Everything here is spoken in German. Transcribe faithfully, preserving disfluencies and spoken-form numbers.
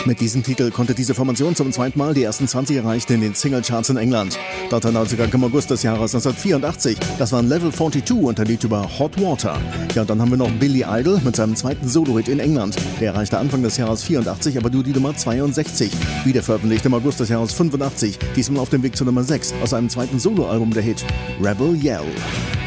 Mit diesem Titel konnte diese Formation zum zweiten Mal die ersten zwanzig erreichen in den Singlecharts in England. Dort erneut sogar im August des Jahres neunzehnhundertvierundachtzig. Das war ein Level zweiundvierzig und ein Lied über Hot Water. Ja, und dann haben wir noch Billy Idol mit seinem zweiten Solo-Hit in England. Der erreichte Anfang des Jahres vierundachtzig, aber nur die Nummer zweiundsechzig. Wieder veröffentlicht im August des Jahres fünfundachtzig. Diesmal auf dem Weg zur Nummer sechs aus einem zweiten Soloalbum der Hit Rebel Yell.